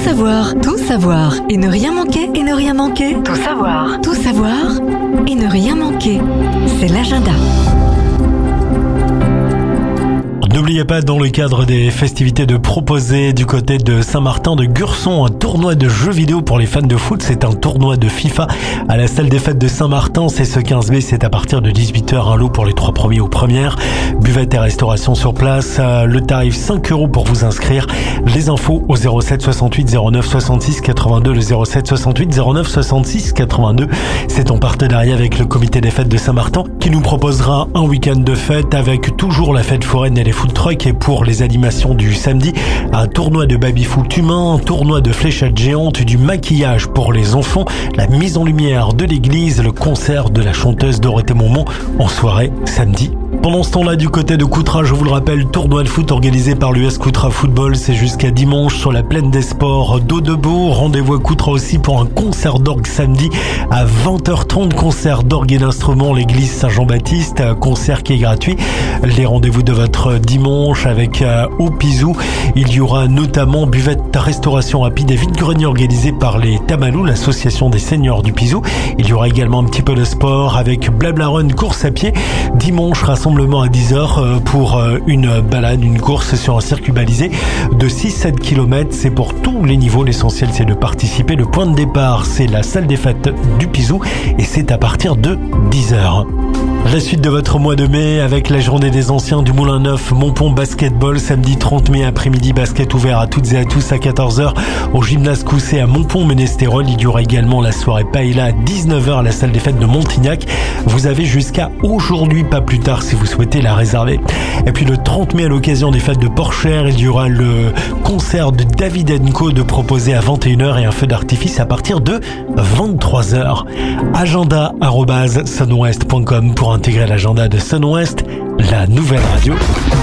savoir, tout savoir et ne rien manquer, et ne rien manquer. Tout savoir et ne rien manquer. C'est l'agenda. N'oubliez pas, dans le cadre des festivités, de proposer du côté de Saint-Martin de Gurson un tournoi de jeux vidéo pour les fans de foot. C'est un tournoi de FIFA à la salle des fêtes de Saint-Martin. C'est ce 15 mai, c'est à partir de 18h, un lot pour les 3 premiers ou premières. Buvette et restauration sur place. Le tarif 5 € pour vous inscrire. Les infos au 07 68 09 66 82, le 07 68 09 66 82. C'est en partenariat avec le comité des fêtes de Saint-Martin qui nous proposera un week-end de fête avec toujours la fête foraine et les food trucks, et pour les animations du samedi, un tournoi de baby-foot humain, un tournoi de fléchettes géantes, du maquillage pour les enfants, la mise en lumière de l'église, le concert de la chanteuse Dorothée Momont en soirée samedi. Pendant ce temps-là, du côté de Coutras, je vous le rappelle, tournoi de foot organisé par l'US Coutras Football. C'est jusqu'à dimanche sur la plaine des sports d'Audebourg. Rendez-vous à Coutras aussi pour un concert d'orgue samedi à 20h30. Concert d'orgue et d'instruments, l'église Saint-Jean-Baptiste. Concert qui est gratuit. Les rendez-vous de votre dimanche avec au Pisou. Il y aura notamment buvette, restauration rapide et vide-grenier organisé par les Tamalous, l'association des seniors du Pisou. Il y aura également un petit peu de sport avec Blabla Run, course à pied. Dimanche, rassemblement à 10h pour une balade, une course sur un circuit balisé de 6-7 km. C'est pour tous les niveaux. L'essentiel, c'est de participer. Le point de départ, c'est la salle des fêtes du Pisou et c'est à partir de 10h. La suite de votre mois de mai avec la journée des anciens du Moulin Neuf, Montpont Basketball, samedi 30 mai après-midi, basket ouvert à toutes et à tous à 14h au gymnase Cousset à Montpont-Ménestérol. Il y aura également la soirée Paella à 19h à la salle des fêtes de Montignac. Vous avez jusqu'à aujourd'hui, pas plus tard, si vous souhaitez la réserver. Et puis le 30 mai, à l'occasion des fêtes de Porchère, il y aura le concert de David & Co de proposer à 21h et un feu d'artifice à partir de 23h. Agenda@sunwest.com pour intégrer l'agenda de Sunwest, la nouvelle radio.